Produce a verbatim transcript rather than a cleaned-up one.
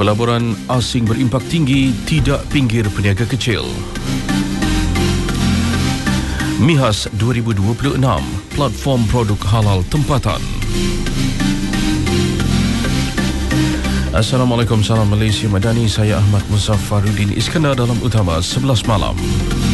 Pelaburan asing berimpak tinggi tidak pinggir peniaga kecil. MIHAS dua ribu dua puluh enam, platform produk halal tempatan. Assalamualaikum, salam Malaysia Madani. Saya Ahmad Muzaffaruddin Iskandar dalam Utama sebelas malam.